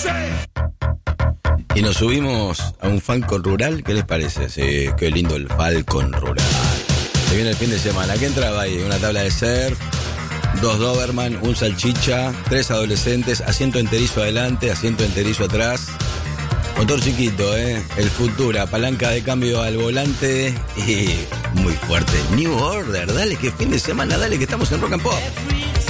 Y nos subimos a un Falcon rural. ¿Qué les parece? Sí, qué lindo el Falcon rural. Se viene el fin de semana. ¿Qué entraba ahí? Una tabla de surf, 2 Doberman, un salchicha, 3 adolescentes, asiento enterizo adelante, asiento enterizo atrás. Motor chiquito, el Futura, palanca de cambio al volante y muy fuerte. New Order, dale que fin de semana, dale que estamos en Rock and Pop.